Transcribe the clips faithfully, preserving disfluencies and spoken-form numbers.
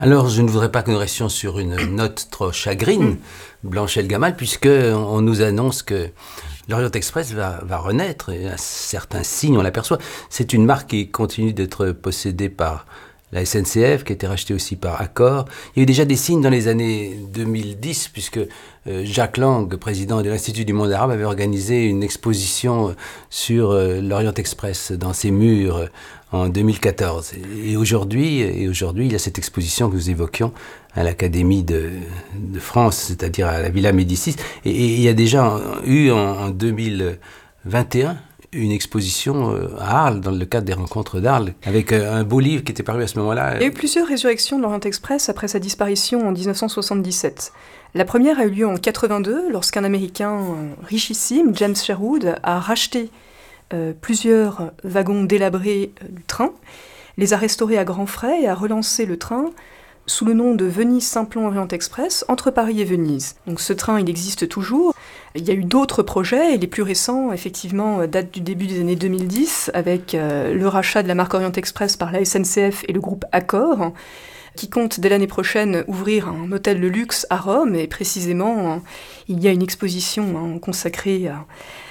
Alors, je ne voudrais pas que nous restions sur une note trop chagrine, Blanche Elgamal, puisqu'on nous annonce que l'Orient Express va, va renaître, et à certains signes, on l'aperçoit. C'est une marque qui continue d'être possédée par la S N C F, qui a été rachetée aussi par Accor. Il y a eu déjà des signes dans les années deux mille dix, puisque euh, Jacques Lang, président de l'Institut du monde arabe, avait organisé une exposition sur euh, l'Orient Express dans ses murs euh, en deux mille quatorze. Et aujourd'hui, et aujourd'hui, il y a cette exposition que nous évoquions à l'Académie de, de France, c'est-à-dire à la Villa Médicis. Et, et il y a déjà eu en, en deux mille vingt et un une exposition à Arles, dans le cadre des rencontres d'Arles, avec un beau livre qui était paru à ce moment-là. Il y a eu plusieurs résurrections de l'Orient Express après sa disparition en dix-neuf cent soixante-dix-sept. La première a eu lieu en quatre-vingt-deux, lorsqu'un Américain richissime, James Sherwood, a racheté euh, plusieurs wagons délabrés euh, du train, les a restaurés à grands frais et a relancé le train sous le nom de Venise-Simplon Orient Express, entre Paris et Venise. Donc ce train, il existe toujours. Il y a eu d'autres projets, et les plus récents, effectivement, datent du début des années deux mille dix, avec euh, le rachat de la marque Orient Express par la S N C F et le groupe Accor, qui compte dès l'année prochaine ouvrir un hôtel de luxe à Rome, et précisément, hein, il y a une exposition hein, consacrée à,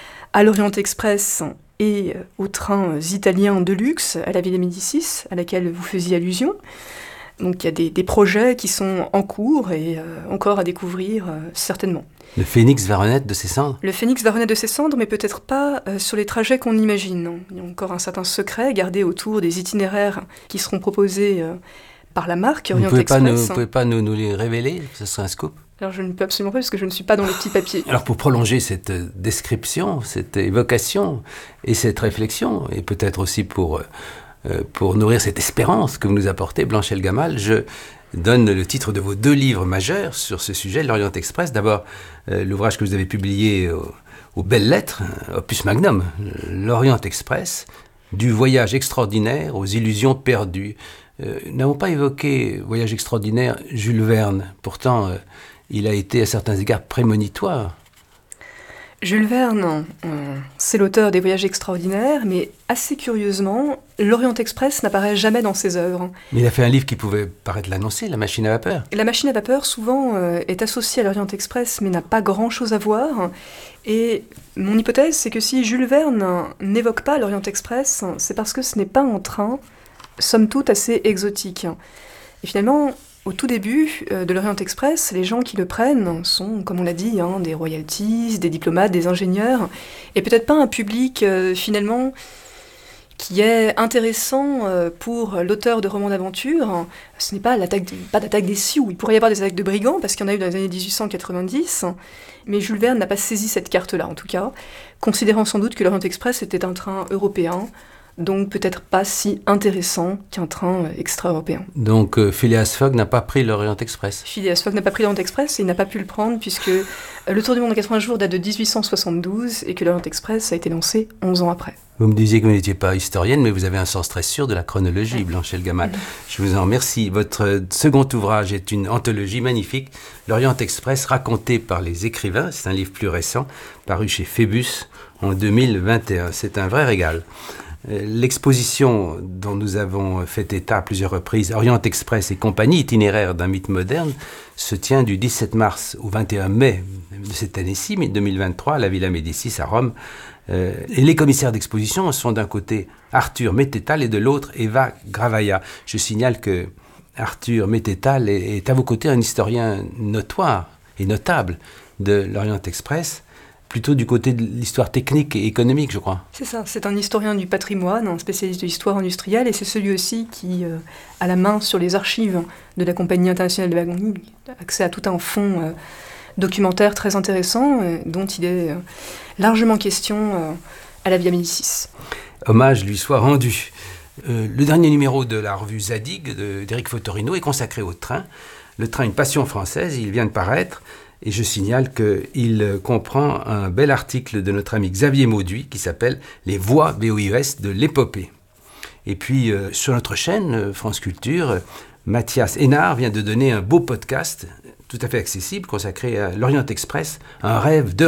à l'Orient Express et aux trains italiens de luxe à la Villa Médicis, à laquelle vous faisiez allusion. Donc il y a des, des projets qui sont en cours et euh, encore à découvrir euh, certainement. Le phénix va renaître de ses cendres ? Le phénix va renaître de ses cendres, mais peut-être pas euh, sur les trajets qu'on imagine. Il y a encore un certain secret gardé autour des itinéraires qui seront proposés euh, par la marque Orient Express. Vous ne pouvez pas nous, nous les révéler ? Ce serait un scoop ? Alors je ne peux absolument pas, parce que je ne suis pas dans les petits papiers. Alors pour prolonger cette description, cette évocation et cette réflexion, et peut-être aussi pour... Euh, Euh, pour nourrir cette espérance que vous nous apportez, Blanche Elgamal, je donne le titre de vos deux livres majeurs sur ce sujet, l'Orient Express. D'abord, euh, l'ouvrage que vous avez publié au, aux Belles Lettres, opus magnum, l'Orient Express, du voyage extraordinaire aux illusions perdues. Euh, nous n'avons pas évoqué voyage extraordinaire Jules Verne. Pourtant, euh, il a été à certains égards prémonitoire. Jules Verne, euh, c'est l'auteur des Voyages extraordinaires, mais assez curieusement, l'Orient Express n'apparaît jamais dans ses œuvres. Mais il a fait un livre qui pouvait paraître l'annoncer, La machine à vapeur. La machine à vapeur, souvent, euh, est associée à l'Orient Express, mais n'a pas grand-chose à voir. Et mon hypothèse, c'est que si Jules Verne n'évoque pas l'Orient Express, c'est parce que ce n'est pas un train, somme toute, assez exotique. Et finalement... Au tout début euh, de l'Orient Express, les gens qui le prennent sont, comme on l'a dit, hein, des royalties, des diplomates, des ingénieurs, et peut-être pas un public, euh, finalement, qui est intéressant euh, pour l'auteur de romans d'aventure. Ce n'est pas, l'attaque de, pas d'attaque des Sioux, il pourrait y avoir des attaques de brigands, parce qu'il y en a eu dans les années dix-huit cent quatre-vingt-dix, mais Jules Verne n'a pas saisi cette carte-là, en tout cas, considérant sans doute que l'Orient Express était un train européen, donc peut-être pas si intéressant qu'un train extra-européen. Donc euh, Phileas Fogg n'a pas pris l'Orient Express. Phileas Fogg n'a pas pris l'Orient Express et il n'a pas pu le prendre puisque euh, le Tour du monde en quatre-vingts jours date de dix-huit cent soixante-douze et que l'Orient Express a été lancé onze ans après. Vous me disiez que vous n'étiez pas historienne, mais vous avez un sens très sûr de la chronologie, Blanche Elgamal. Je vous en remercie. Votre second ouvrage est une anthologie magnifique, l'Orient Express raconté par les écrivains. C'est un livre plus récent, paru chez Phébus en deux mille vingt et un. C'est un vrai régal. L'exposition dont nous avons fait état à plusieurs reprises, Orient Express et compagnie, itinéraire d'un mythe moderne, se tient du dix-sept mars au vingt et un mai de cette année-ci, deux mille vingt-trois, à la Villa Médicis à Rome. Euh, et les commissaires d'exposition sont d'un côté Arthur Mettetal et de l'autre Eva Gravaya. Je signale que Arthur Mettetal est, est à vos côtés un historien notoire et notable de l'Orient Express, plutôt du côté de l'histoire technique et économique, je crois. C'est ça, c'est un historien du patrimoine, un spécialiste de l'histoire industrielle, et c'est celui aussi qui euh, a la main sur les archives de la Compagnie internationale de wagons, accès à tout un fonds euh, documentaire très intéressant, euh, dont il est euh, largement question euh, à la Villa Médicis. Hommage lui soit rendu. Euh, le dernier numéro de la revue Zadig d'Éric Fotorino est consacré au train. Le train, une passion française, il vient de paraître. Et je signale qu'il comprend un bel article de notre ami Xavier Mauduit qui s'appelle « Les voies V O I E S de l'épopée ». Et puis, euh, sur notre chaîne, euh, France Culture, euh, Mathias Hénard vient de donner un beau podcast tout à fait accessible consacré à l'Orient Express, un rêve de